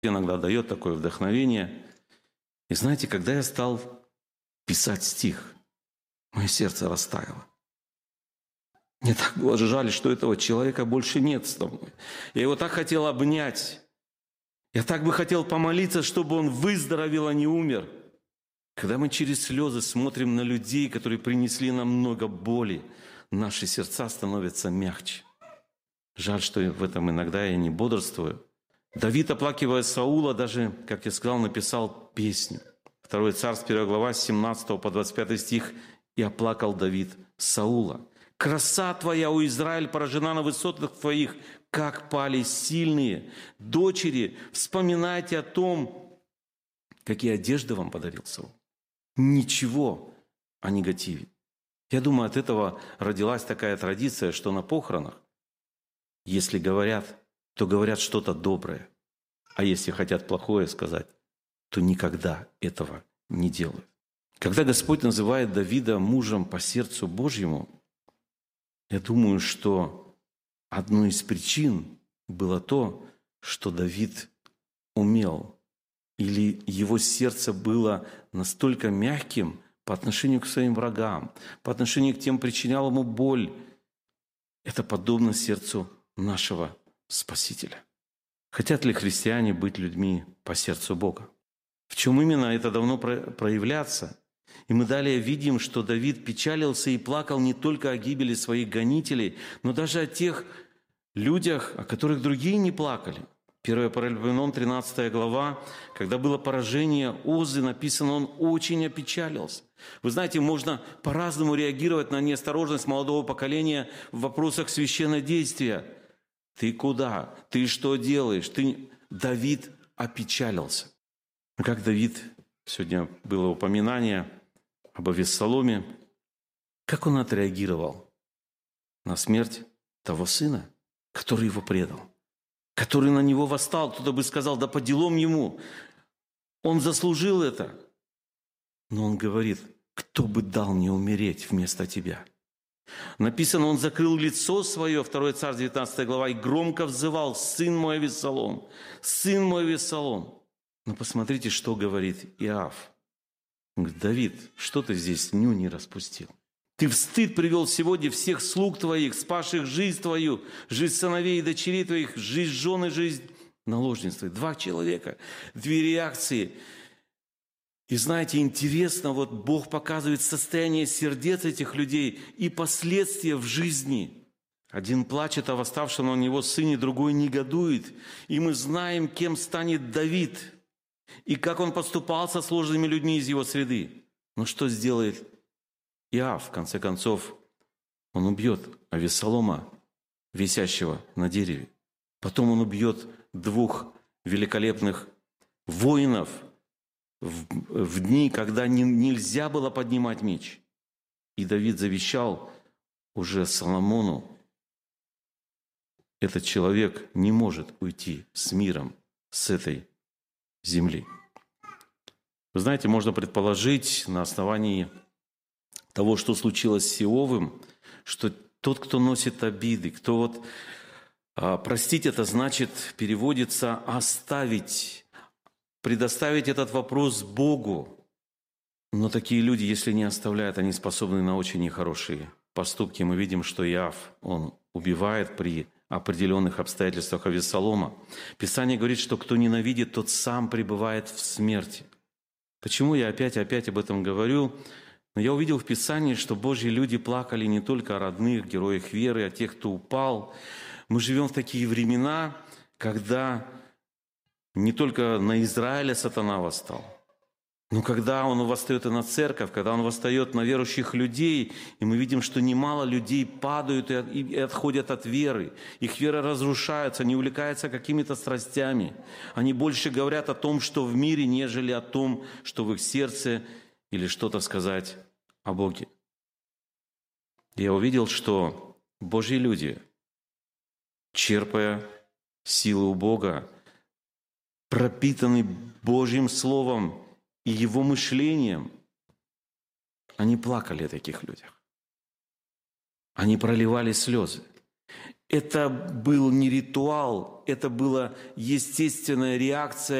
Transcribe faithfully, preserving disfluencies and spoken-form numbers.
иногда дает такое вдохновение. И знаете, когда я стал писать стих, мое сердце растаяло. Мне так было жаль, что этого человека больше нет с тобой. Я его так хотел обнять. Я так бы хотел помолиться, чтобы он выздоровел, а не умер. Когда мы через слезы смотрим на людей, которые принесли нам много боли, наши сердца становятся мягче. Жаль, что в этом иногда я не бодрствую. Давид, оплакивая Саула, даже, как я сказал, написал песню. Второе Царств, первая глава, с семнадцатого по двадцать пятый стих. «И оплакал Давид Саула. Краса твоя, о Израиль, поражена на высотах твоих, как пали сильные. Дочери, вспоминайте о том, какие одежды вам подарил Саул». Ничего о негативе. Я думаю, от этого родилась такая традиция, что на похоронах, если говорят, то говорят что-то доброе. А если хотят плохое сказать, то никогда этого не делают. Когда Господь называет Давида мужем по сердцу Божьему, я думаю, что одной из причин было то, что Давид умел, или его сердце было настолько мягким по отношению к своим врагам, по отношению к тем, причинял ему боль. Это подобно сердцу нашего Спасителя. Хотят ли христиане быть людьми по сердцу Бога? В чем именно это давно проявляться? И мы далее видим, что Давид печалился и плакал не только о гибели своих гонителей, но даже о тех людях, о которых другие не плакали. первое Паралипоменон, тринадцатая глава, когда было поражение Озы, написано, он очень опечалился. Вы знаете, можно по-разному реагировать на неосторожность молодого поколения в вопросах священнодействия. Ты куда? Ты что делаешь? Ты... Давид опечалился. Как Давид, сегодня было упоминание об Авессаломе, как он отреагировал на смерть того сына, который его предал, который на него восстал. Кто-то бы сказал, да по делам ему, он заслужил это. Но он говорит, кто бы дал мне умереть вместо тебя? Написано, он закрыл лицо свое, второе Царств, девятнадцатая глава, и громко взывал, сын мой Авессалом, сын мой Авессалом. Но посмотрите, что говорит Иов. Он говорит, Давид, что ты здесь нюни распустил? Ты в стыд привел сегодня всех слуг твоих, спасших жизнь твою, жизнь сыновей и дочерей твоих, жизнь жены, жизнь наложниц твоих. Два человека, две реакции. И знаете, интересно, вот Бог показывает состояние сердец этих людей и последствия в жизни. Один плачет о восставшем на него сыне, другой негодует. И мы знаем, кем станет Давид, и как он поступал со сложными людьми из его среды. Но что сделает Иов? В конце концов, он убьет Авессалома, висящего на дереве. Потом он убьет двух великолепных воинов в, в дни, когда не, нельзя было поднимать меч. И Давид завещал уже Соломону, этот человек не может уйти с миром с этой земли. Вы знаете, можно предположить на основании того, что случилось с Иовом, что тот, кто носит обиды, кто вот... А, простить это значит, переводится «оставить», предоставить этот вопрос Богу. Но такие люди, если не оставляют, они способны на очень нехорошие поступки. Мы видим, что Иов, он убивает при определенных обстоятельствах Авессалома. Писание говорит, что кто ненавидит, тот сам пребывает в смерти. Почему я опять и опять об этом говорю? Но я увидел в Писании, что Божьи люди плакали не только о родных, героях веры, о тех, кто упал. Мы живем в такие времена, когда не только на Израиля сатана восстал, но когда он восстает и на церковь, когда он восстает на верующих людей, и мы видим, что немало людей падают и отходят от веры. Их вера разрушается, они увлекаются какими-то страстями. Они больше говорят о том, что в мире, нежели о том, что в их сердце, или что-то сказать о Боге. Я увидел, что Божьи люди, черпая силы у Бога, пропитаны Божьим Словом и Его мышлением, они плакали о таких людях. Они проливали слезы. Это был не ритуал, это была естественная реакция